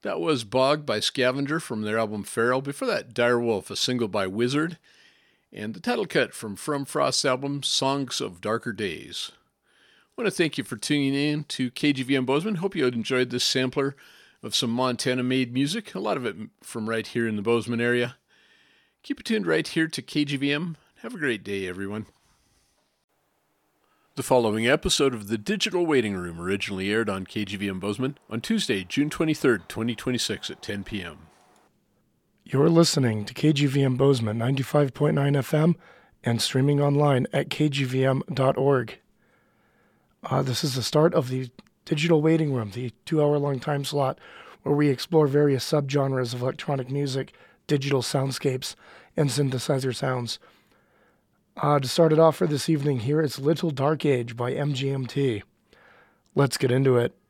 That was Bog by Scavenger from their album Feral. Before that, Direwolf, a single by Wizard. And the title cut from Frost's album, Songs of Darker Days. I want to thank you for tuning in to KGVM Bozeman. Hope you enjoyed this sampler of some Montana-made music, a lot of it from right here in the Bozeman area. Keep it tuned right here to KGVM. Have a great day, everyone. The following episode of The Digital Waiting Room originally aired on KGVM Bozeman on Tuesday, June 23rd, 2026 at 10 p.m. You're listening to KGVM Bozeman 95.9 FM and streaming online at kgvm.org. This is the start of the Digital Waiting Room, the 2-hour-long time slot where we explore various subgenres of electronic music, digital soundscapes, and synthesizer sounds. To start it off for this evening, here is Little Dark Age by MGMT. Let's get into it.